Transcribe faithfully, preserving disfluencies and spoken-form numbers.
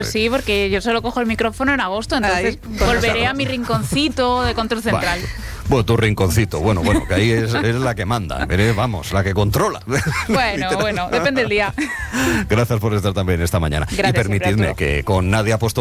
Sí, porque yo solo cojo el micrófono en agosto, entonces Ay, volveré a mi rinconcito de control central. Vale. Bueno, tu rinconcito, bueno, bueno, que ahí es, es la que manda, eres, vamos, la que controla. Bueno, bueno, depende del día. Gracias por estar también esta mañana. Gracias, y permitidme siempre, Arturo. que con Nadia Apóstol